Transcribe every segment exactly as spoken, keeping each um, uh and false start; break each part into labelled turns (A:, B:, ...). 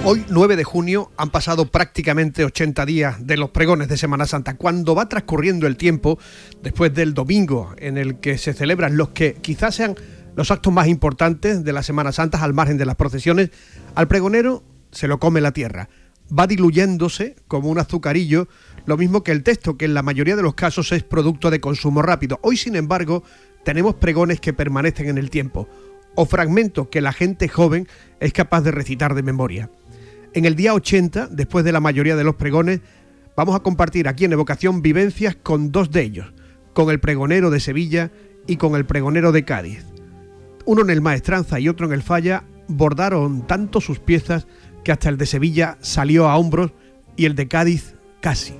A: Hoy, nueve de junio, han pasado prácticamente ochenta días de los pregones de Semana Santa. Cuando va transcurriendo el tiempo, después del domingo en el que se celebran los que quizás sean los actos más importantes de la Semana Santa, al margen de las procesiones, al pregonero se lo come la tierra. Va diluyéndose como un azucarillo, lo mismo que el texto, que en la mayoría de los casos es producto de consumo rápido. Hoy, sin embargo, tenemos pregones que permanecen en el tiempo, o fragmentos que la gente joven es capaz de recitar de memoria. En el día ochenta, después de la mayoría de los pregones, vamos a compartir aquí en Evocación vivencias con dos de ellos, con el pregonero de Sevilla y con el pregonero de Cádiz. Uno en el Maestranza y otro en el Falla bordaron tanto sus piezas que hasta el de Sevilla salió a hombros y el de Cádiz casi.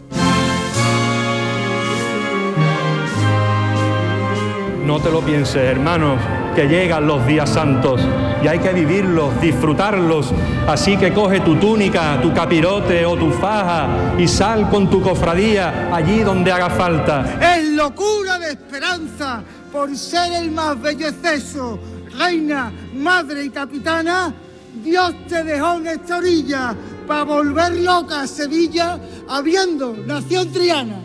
B: No te lo pienses, hermanos, que llegan los días santos y hay que vivirlos, disfrutarlos. Así que coge tu túnica, tu capirote o tu faja y sal con tu cofradía allí donde haga falta.
C: Es locura de esperanza por ser el más bello exceso. Reina, madre y capitana, Dios te dejó en esta orilla para volver loca a Sevilla, habiendo nación Triana.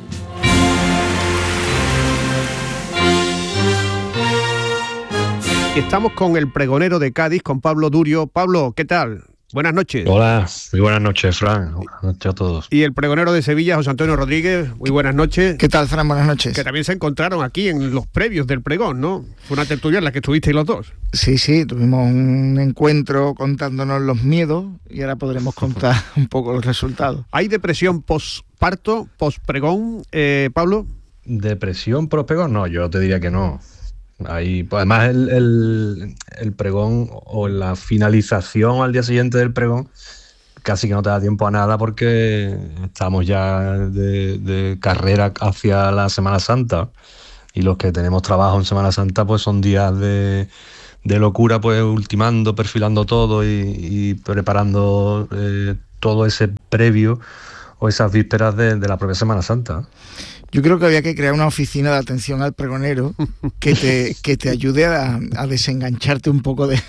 A: Estamos con el pregonero de Cádiz, con Pablo Durio. Pablo, ¿qué tal? Buenas noches.
D: Hola, muy buenas noches, Fran. Buenas noches a todos.
A: Y el pregonero de Sevilla, José Antonio Rodríguez, muy buenas noches.
E: ¿Qué tal, Fran? Buenas noches.
A: Que también se encontraron aquí en los previos del pregón, ¿no? Fue una tertulia en la que estuvisteis los dos.
E: Sí, sí, tuvimos un encuentro contándonos los miedos y ahora podremos contar un poco los resultados.
A: ¿Hay depresión posparto, pospregón, eh, Pablo?
D: ¿Depresión pospregón? No, yo te diría que no. Ahí, pues además el, el, el pregón o la finalización al día siguiente del pregón casi que no te da tiempo a nada porque estamos ya de, de carrera hacia la Semana Santa y los que tenemos trabajo en Semana Santa pues son días de, de locura, pues ultimando, perfilando todo y, y preparando eh, todo ese previo o esas vísperas de, de la propia Semana Santa.
E: Yo creo que había que crear una oficina de atención al pregonero que te, que te ayude a, a desengancharte un poco de,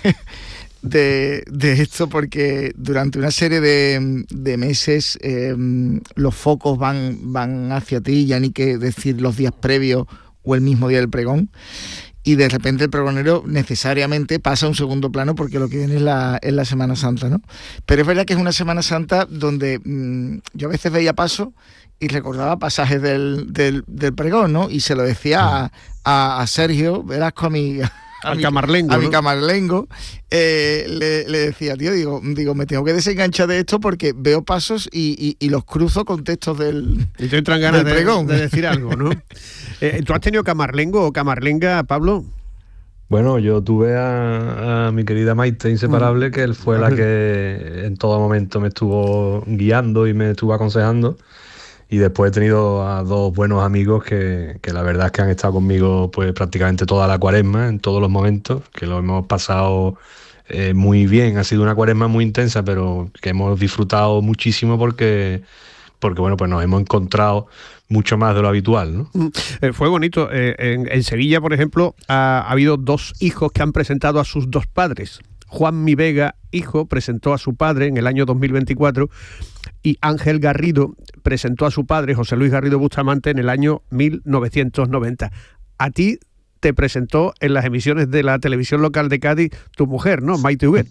E: de, de esto, porque durante una serie de, de meses eh, los focos van, van hacia ti, ya ni que decir los días previos o el mismo día del pregón, y de repente el pregonero necesariamente pasa a un segundo plano porque lo que viene es la, es la Semana Santa, ¿no? Pero es verdad que es una Semana Santa donde mmm, yo a veces veía paso y recordaba pasajes del, del, del pregón, ¿no? Y se lo decía a, a, a Sergio Velasco, a mi... A
A: Al
E: mi,
A: camarlengo,
E: a
A: ¿no?
E: mi camarlengo, eh, le, le decía, tío, digo, digo, me tengo que desenganchar de esto porque veo pasos y, y, y los cruzo con textos del
A: Y te entran ganas
E: del
A: de,
E: pregón.
A: de decir algo, ¿no? eh, ¿Tú has tenido camarlengo o camarlenga, Pablo?
D: Bueno, yo tuve a, a mi querida Maite Inseparable, que él fue la que en todo momento me estuvo guiando y me estuvo aconsejando. Y después he tenido a dos buenos amigos que, que la verdad es que han estado conmigo pues prácticamente toda la cuaresma, en todos los momentos, que lo hemos pasado eh, muy bien. Ha sido una cuaresma muy intensa, pero que hemos disfrutado muchísimo porque, porque bueno, pues nos hemos encontrado mucho más de lo habitual, ¿no?
A: Eh, fue bonito. Eh, en, en Sevilla, por ejemplo, ha, ha habido dos hijos que han presentado a sus dos padres. Juan Mi Vega, hijo, presentó a su padre en el año dos mil veinticuatro y Ángel Garrido presentó a su padre, José Luis Garrido Bustamante, en el año mil novecientos noventa. A ti te presentó en las emisiones de la televisión local de Cádiz tu mujer, ¿no? Maite Huguet.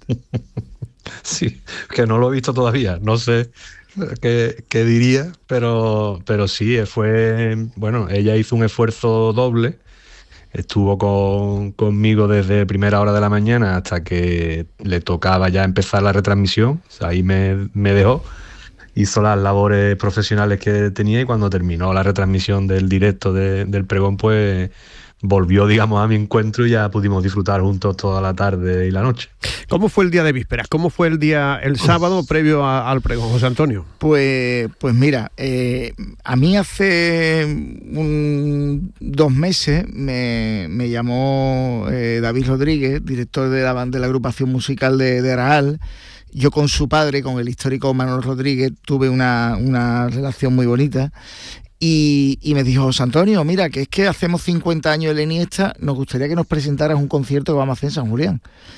D: Sí, que no lo he visto todavía, no sé qué, qué diría, pero, pero sí, fue, bueno, ella hizo un esfuerzo doble. Estuvo con, conmigo desde primera hora de la mañana hasta que le tocaba ya empezar la retransmisión. O sea, ahí me, me dejó, hizo las labores profesionales que tenía y cuando terminó la retransmisión del directo de, del pregón, pues volvió, digamos, a mi encuentro y ya pudimos disfrutar juntos toda la tarde y la noche.
A: ¿Cómo fue el día de vísperas? ¿Cómo fue el día, el sábado previo a, al pregón, José Antonio?
E: Pues, pues mira, eh, a mí hace un, dos meses me, me llamó eh, David Rodríguez, director de la, de la agrupación musical de, de Araal. Yo con su padre, con el histórico Manuel Rodríguez, tuve una, una relación muy bonita. Y, y me dijo, José Antonio, mira, que es que hacemos cincuenta años de la Iniesta, nos gustaría que nos presentaras un concierto que vamos a hacer en San Julián.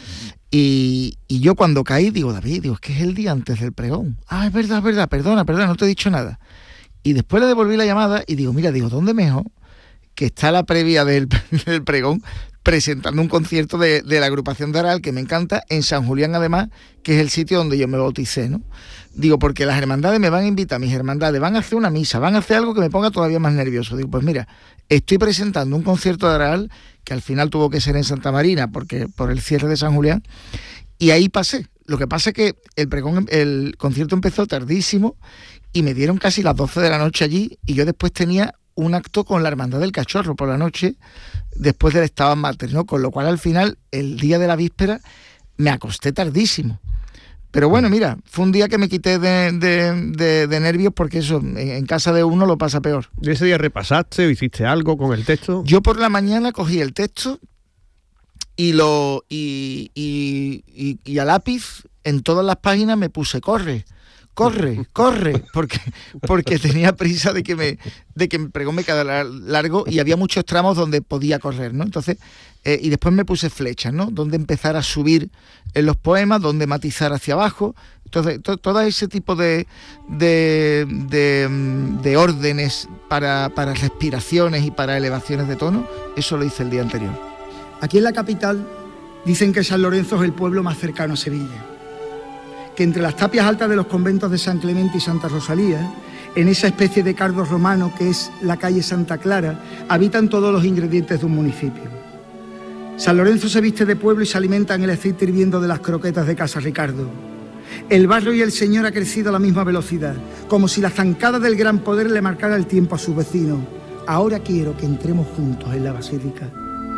E: Y, y yo cuando caí digo, David, digo, es que es el día antes del pregón. Ah, es verdad, es verdad, perdona, perdona, no te he dicho nada. Y después le devolví la llamada y digo, mira, digo, ¿dónde mejor que está la previa del, del pregón presentando un concierto de, de la agrupación de Aral, que me encanta, en San Julián además, que es el sitio donde yo me bauticé, ¿no? Digo, porque las hermandades me van a invitar, mis hermandades van a hacer una misa, van a hacer algo que me ponga todavía más nervioso. Digo, pues mira, estoy presentando un concierto de Aral, que al final tuvo que ser en Santa Marina, porque por el cierre de San Julián, y ahí pasé. Lo que pasa es que el pregón, el concierto empezó tardísimo y me dieron casi las doce de la noche allí, y yo después tenía un acto con la Hermandad del Cachorro por la noche, después del Stabat Mater, ¿no? Con lo cual al final, el día de la víspera, me acosté tardísimo. Pero bueno, mira, fue un día que me quité de, de, de, de nervios, porque eso, en, en casa de uno lo pasa peor.
A: ¿Y ese día repasaste o hiciste algo con el texto?
E: Yo por la mañana cogí el texto y lo y, y, y, y a lápiz en todas las páginas me puse corre, corre, corre, porque porque tenía prisa de que me de que el pregón me quedara largo y había muchos tramos donde podía correr, ¿no? Entonces, eh, y después me puse flechas, ¿no? Donde empezar a subir en los poemas, donde matizar hacia abajo. Entonces, to, todo ese tipo de de, de, de órdenes para, para respiraciones y para elevaciones de tono, eso lo hice el día anterior.
C: Aquí en la capital dicen que San Lorenzo es el pueblo más cercano a Sevilla, que entre las tapias altas de los conventos de San Clemente y Santa Rosalía, en esa especie de cardo romano que es la calle Santa Clara, habitan todos los ingredientes de un municipio. San Lorenzo se viste de pueblo y se alimenta en el aceite hirviendo de las croquetas de Casa Ricardo. El barrio y el señor ha crecido a la misma velocidad, como si la zancada del gran poder le marcara el tiempo a sus vecinos. Ahora quiero que entremos juntos en la basílica.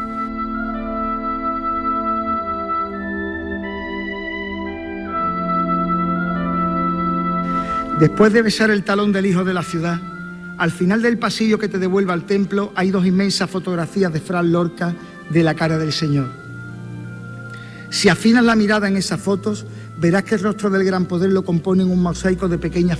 C: Después de besar el talón del hijo de la ciudad, al final del pasillo que te devuelve al templo hay dos inmensas fotografías de Fran Lorca de la cara del Señor. Si afinas la mirada en esas fotos, verás que el rostro del gran poder lo componen un mosaico de pequeñas